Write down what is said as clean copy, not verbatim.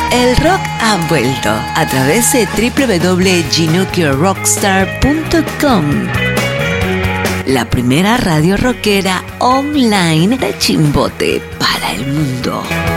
El rock ha vuelto a través de www.ginukiorockstar.com, la primera radio rockera online de Chimbote para el mundo.